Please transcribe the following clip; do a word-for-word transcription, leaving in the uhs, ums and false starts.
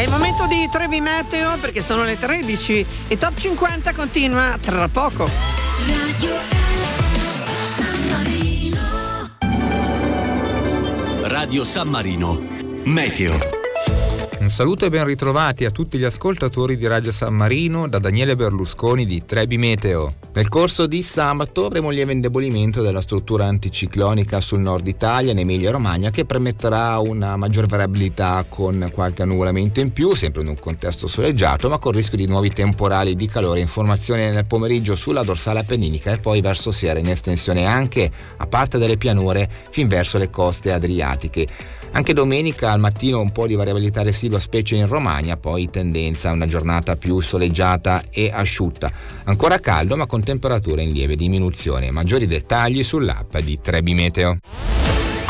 È il momento di Trebi Meteo perché sono le tredici e Top cinquanta continua tra poco. Radio San Marino. Radio San Marino Meteo. Un saluto e ben ritrovati a tutti gli ascoltatori di Radio San Marino da Daniele Berlusconi di Trebi Meteo. Nel corso di sabato avremo un lieve indebolimento della struttura anticiclonica sul nord Italia, in Emilia-Romagna, che permetterà una maggior variabilità con qualche annuvolamento in più, sempre in un contesto soleggiato, ma con rischio di nuovi temporali di calore. Informazione nel pomeriggio sulla dorsale appenninica e poi verso sera in estensione anche a parte delle pianure fin verso le coste adriatiche. Anche domenica al mattino un po' di variabilità residua, specie in Romagna, poi tendenza a una giornata più soleggiata e asciutta. Ancora caldo ma con temperature in lieve diminuzione. Maggiori dettagli sull'app di Trebi Meteo.